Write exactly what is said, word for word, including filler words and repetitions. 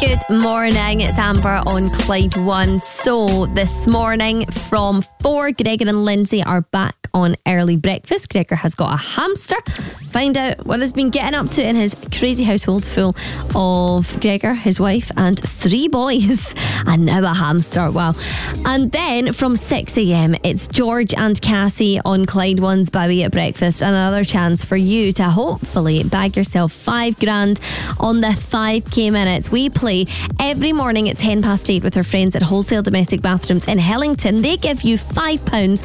Good morning, it's Amber on Clyde One. So this morning from four, Gregor and Lindsay are back on early breakfast. Gregor has got a hamster. Find out what he's been getting up to in his crazy household full of Gregor, his wife, and three boys, and now a hamster. Wow. And then from six a.m, it's George and Cassie on Clyde One's Bowie at breakfast. Another chance for you to hopefully bag yourself five grand on the five k minutes. We play every morning at ten past eight with our friends at Wholesale Domestic Bathrooms in Hellington. They give you five pounds